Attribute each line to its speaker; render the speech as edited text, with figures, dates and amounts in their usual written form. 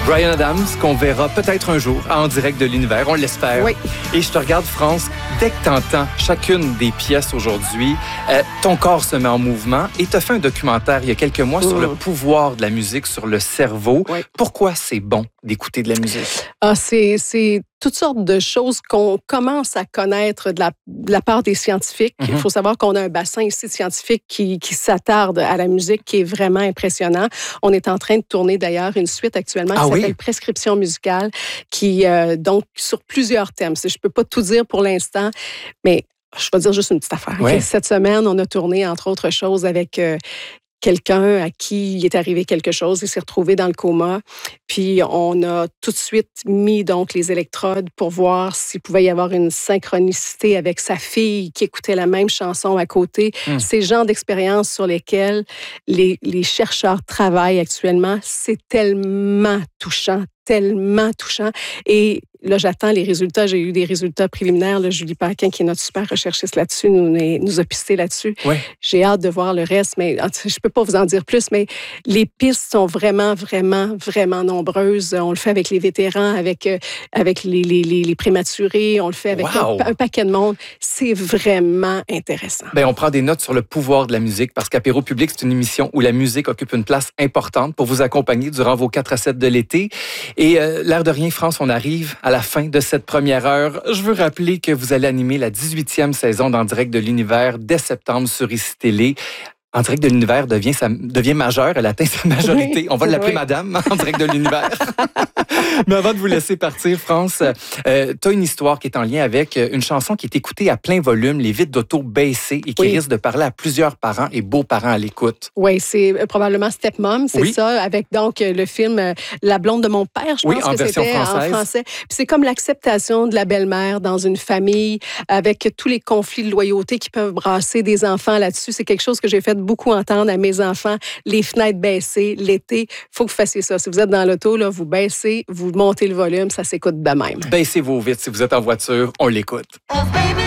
Speaker 1: Bryan Adams, qu'on verra peut-être un jour en direct de l'univers, on l'espère.
Speaker 2: Oui.
Speaker 1: Et je te regarde, France, dès que tu entends chacune des pièces aujourd'hui, ton corps se met en mouvement et tu as fait un documentaire il y a quelques mois sur le pouvoir de la musique sur le cerveau.
Speaker 2: Oui.
Speaker 1: Pourquoi c'est bon d'écouter de la musique?
Speaker 2: C'est toutes sortes de choses qu'on commence à connaître de la part des scientifiques. Il faut savoir qu'on a un bassin ici de scientifiques qui s'attarde à la musique, qui est vraiment impressionnant. On est en train de tourner d'ailleurs une suite actuellement qui s'appelle Prescription musicale, qui donc sur plusieurs thèmes. Je peux pas tout dire pour l'instant, mais je vais dire juste une petite affaire.
Speaker 1: Ouais.
Speaker 2: Cette semaine, on a tourné, entre autres choses, avec quelqu'un à qui il est arrivé quelque chose, il s'est retrouvé dans le coma. Puis on a tout de suite mis donc les électrodes pour voir s'il pouvait y avoir une synchronicité avec sa fille qui écoutait la même chanson à côté. Ces genres d'expériences sur lesquelles les chercheurs travaillent actuellement, c'est tellement touchant. Et là, j'attends les résultats. J'ai eu des résultats préliminaires. Là, Julie Paquin, qui est notre super recherchiste là-dessus, nous a pisté là-dessus.
Speaker 1: Oui.
Speaker 2: J'ai hâte de voir le reste, mais je peux pas vous en dire plus, mais les pistes sont vraiment, vraiment, vraiment nombreuses. On le fait avec les vétérans, avec les prématurés. On le fait avec un paquet de monde. C'est vraiment intéressant.
Speaker 1: Bien, on prend des notes sur le pouvoir de la musique parce qu'Apéro Public, c'est une émission où la musique occupe une place importante pour vous accompagner durant vos 4 à 7 de l'été. Et l'air de rien, France, on arrive à la fin de cette première heure. Je veux rappeler que vous allez animer la 18e saison d'En direct de l'univers dès septembre sur ICI Télé. En direct de l'univers devient majeure, elle atteint sa majorité.
Speaker 2: Oui,
Speaker 1: on va l'appeler Madame en direct de l'univers. Mais avant de vous laisser partir, France, tu as une histoire qui est en lien avec une chanson qui est écoutée à plein volume, les vitres d'auto baissées et qui risque de parler à plusieurs parents et beaux-parents à l'écoute.
Speaker 2: Oui, c'est probablement Stepmom, c'est ça, avec donc le film La blonde de mon père, je pense que c'était en français. Puis c'est comme l'acceptation de la belle-mère dans une famille avec tous les conflits de loyauté qui peuvent brasser des enfants là-dessus. C'est quelque chose que j'ai fait beaucoup entendre à mes enfants, les fenêtres baissées, l'été. Il faut que vous fassiez ça. Si vous êtes dans l'auto, là, vous baissez, vous montez le volume, ça s'écoute de même.
Speaker 1: Baissez vos vitres si vous êtes en voiture, on l'écoute.